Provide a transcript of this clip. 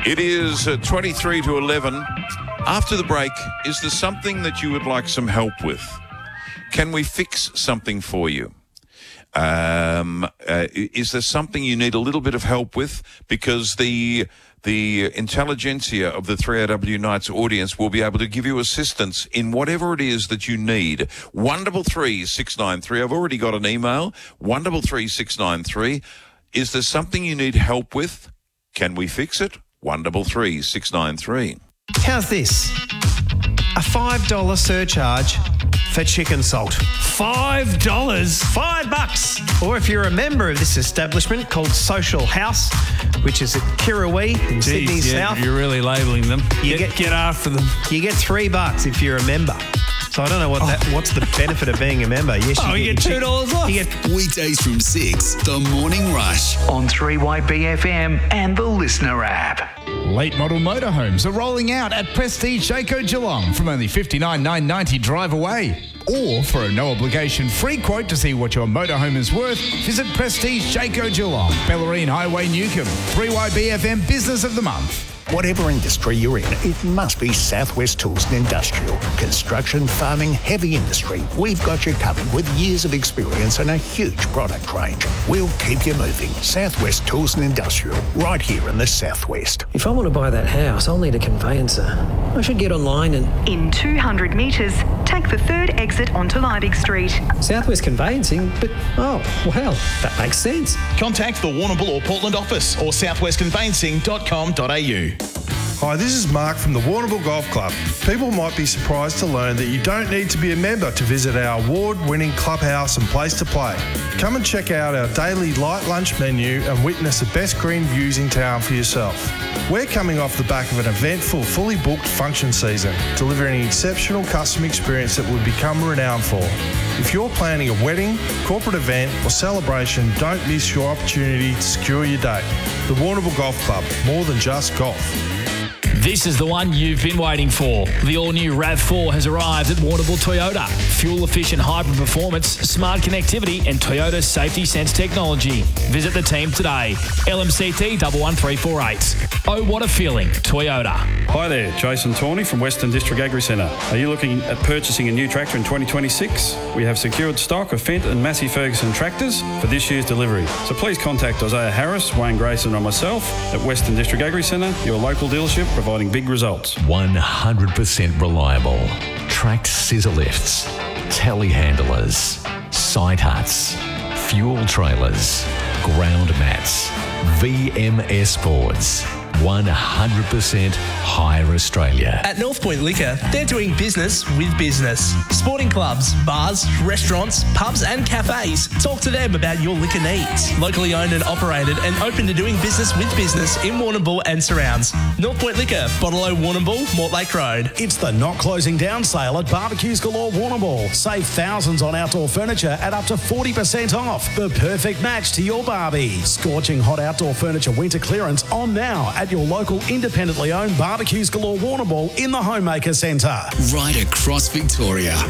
It is 23 to 11. After the break, is there something that you would like some help with? Can we fix something for you? Is there something you need a little bit of help with? Because the intelligentsia of the 3AW Nights audience will be able to give you assistance in whatever it is that you need. 133 693. I've already got an email. 133 693. Is there something you need help with? Can we fix it? 133 693. How's this? A $5 surcharge for chicken salt. $5? $5. Or if you're a member of this establishment called Social House, which is at Kirrawee in Sydney South. You're really labelling them. Get after them. You get $3 if you're a member. So I don't know what's the benefit of being a member. Yes, you get $2 off. You get Weekdays from 6, The Morning Rush. On 3YBFM and the Listener app. Late model motorhomes are rolling out at Prestige Jayco Geelong from only $59,990 drive away. Or for a no-obligation free quote to see what your motorhome is worth, visit Prestige Jayco Geelong, Bellarine Highway, Newcomb. 3YBFM Business of the Month. Whatever industry you're in, it must be Southwest Tools and Industrial. Construction, farming, heavy industry. We've got you covered with years of experience and a huge product range. We'll keep you moving. Southwest Tools and Industrial, right here in the Southwest. If I want to buy that house, I'll need a conveyancer. I should get online and... In 200 metres, take the third exit onto Liebig Street. Southwest Conveyancing? But, well, that makes sense. Contact the Warrnambool or Portland office or southwestconveyancing.com.au. Hi, this is Mark from the Warrnambool Golf Club. People might be surprised to learn that you don't need to be a member to visit our award-winning clubhouse and place to play. Come and check out our daily light lunch menu and witness the best green views in town for yourself. We're coming off the back of an eventful, fully booked function season, delivering an exceptional customer experience that we've become renowned for. If you're planning a wedding, corporate event or celebration, don't miss your opportunity to secure your date. The Warrnambool Golf Club, more than just golf. This is the one you've been waiting for. The all-new RAV4 has arrived at Warrnambool Toyota. Fuel-efficient hybrid performance, smart connectivity and Toyota Safety Sense technology. Visit the team today. LMCT 11348. Oh, what a feeling. Toyota. Hi there, Jason Tawney from Western District Agri Centre. Are you looking at purchasing a new tractor in 2026? We have secured stock of Fendt and Massey Ferguson tractors for this year's delivery. So please contact Isaiah Harris, Wayne Grayson or myself at Western District Agri Centre, your local dealership providing big results. 100% reliable. Tracked scissor lifts, telehandlers, site huts, fuel trailers, ground mats, VMS boards. 100% Hire Australia. At North Point Liquor, they're doing business with business. Sporting clubs, bars, restaurants, pubs and cafes. Talk to them about your liquor needs. Locally owned and operated and open to doing business with business in Warrnambool and surrounds. North Point Liquor, Bottle O Warrnambool, Mortlake Road. It's the not closing down sale at Barbecues Galore Warrnambool. Save thousands on outdoor furniture at up to 40% off. The perfect match to your Barbie. Scorching hot outdoor furniture winter clearance on now at your local independently owned Barbecues Galore Warrnambool in the Homemaker Centre. Right across Victoria.